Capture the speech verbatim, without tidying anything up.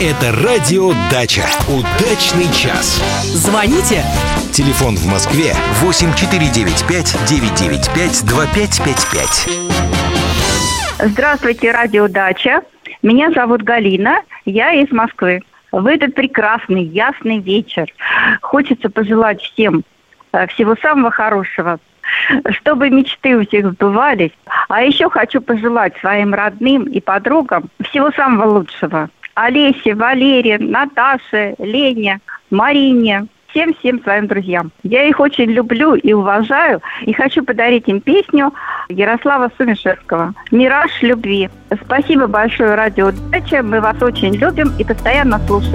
Это радио «Дача». Удачный час. Звоните. Телефон в Москве восемь четыре девять пять девять девять пять два пять пять пять. Здравствуйте, радио «Дача». Меня зовут Галина, я из Москвы. В этот прекрасный, ясный вечер хочется пожелать всем всего самого хорошего, чтобы мечты у всех сбывались. А еще хочу пожелать своим родным и подругам всего самого лучшего. Олесе, Валере, Наташе, Лене, Марине, всем-всем своим друзьям. Я их очень люблю и уважаю, и хочу подарить им песню Ярослава Сумишевского «Мираж любви». Спасибо большое, радио «Дача». Мы вас очень любим и постоянно слушаем.